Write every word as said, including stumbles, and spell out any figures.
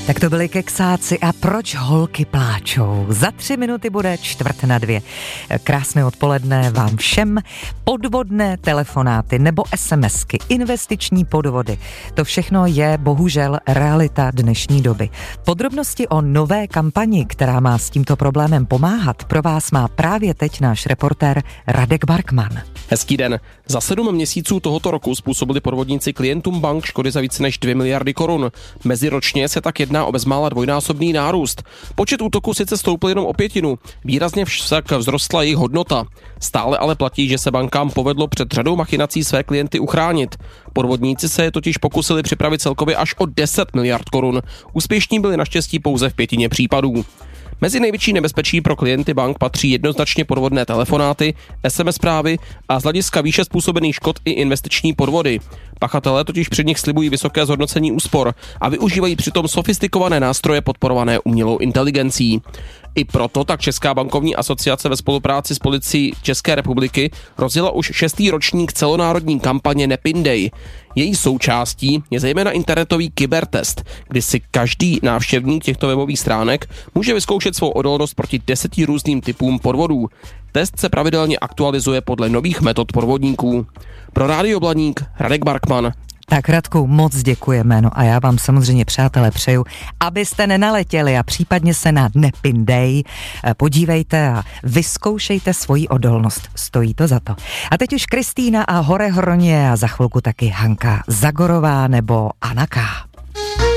Tak to byli Keksáci a proč holky pláčou. Za tři minuty bude čtvrt na dvě. Krásné odpoledne vám všem. Podvodné telefonáty nebo SMSky, investiční podvody. To všechno je bohužel realita dnešní doby. Podrobnosti o nové kampani, která má s tímto problémem pomáhat, pro vás má právě teď náš reportér Radek Barkman. Hezký den. Za sedm měsíců tohoto roku způsobili podvodníci klientům bank škody za více než dvě miliardy korun. Meziročně se tak jedná o bezmála dvojnásobný nárůst. Počet útoků sice stoupl jenom o pětinu, výrazně však vzrostla jejich hodnota. Stále ale platí, že se bankám povedlo před řadou machinací své klienty uchránit. Podvodníci se je totiž pokusili připravit celkově až o deset miliard korun. Úspěšní byli naštěstí pouze v pětině případů. Mezi největší nebezpečí pro klienty bank patří jednoznačně podvodné telefonáty, es em es zprávy a z hlediska výše způsobených škod i investiční podvody. Pachatelé totiž před nich slibují vysoké zhodnocení úspor a využívají přitom sofistikované nástroje podporované umělou inteligencí. I proto tak Česká bankovní asociace ve spolupráci s policií České republiky rozjela už šestý ročník celonárodní kampaně Nepindej. Její součástí je zejména internetový kybertest, kdy si každý návštěvník těchto webových stránek může vyzkoušet svou odolnost proti deseti různým typům podvodů. Test se pravidelně aktualizuje podle nových metod podvodníků. Pro Rádio Blaník Radek Barkman. Tak Radku, moc děkujeme, no a já vám samozřejmě, přátelé, přeju, abyste nenaletěli a případně se na Nepindej podívejte a vyzkoušejte svoji odolnost. Stojí to za to. A teď už Kristýna a Horehroně a za chvilku taky Hanka Zagorová nebo Anna K.